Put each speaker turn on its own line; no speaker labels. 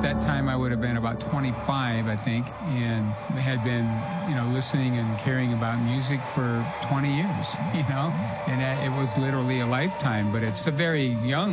that time I would have been about 25, I think, and had been, listening and caring about music for 20 years, and it was literally a lifetime, but it's a very young